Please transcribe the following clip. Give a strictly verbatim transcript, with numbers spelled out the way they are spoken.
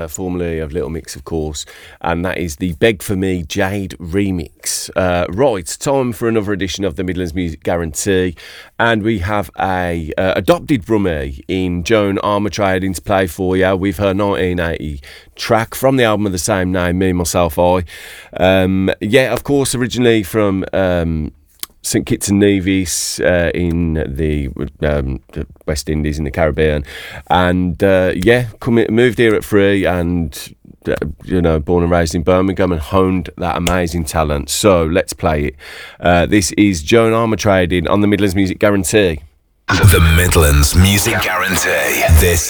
Uh, formerly of Little Mix, of course, and that is the Beg For Me Jade remix. Uh, right, time for another edition of the Midlands Music Guarantee, and we have a uh, adopted Brummie in Joan Armatrading to play for you with her nineteen eighty track from the album of the same name, Me, Myself, I. Um, yeah, of course, originally from um, Saint Kitts and Nevis uh, in the, um, the West Indies in the Caribbean, and uh, yeah, come in, moved here at three, and uh, you know, born and raised in Birmingham, and honed that amazing talent. So let's play it. Uh, this is Joan Armatrading on the Midlands Music Guarantee. The Midlands Music Guarantee. This